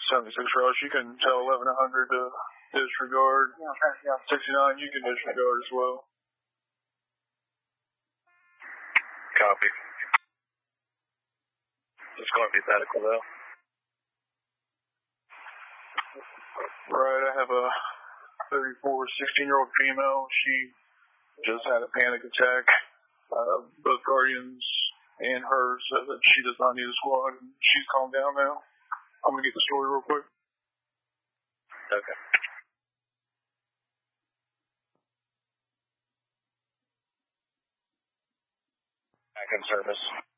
76 Rush, you can tell 1100 to disregard. 69, you can disregard as well. Copy. It's going to be medical, though. Right, I have a 34, 16-year-old female. She just had a panic attack. Both guardians and her said that she does not need a squad. She's calmed down now. I'm going to get the story real quick. Okay. Back in service.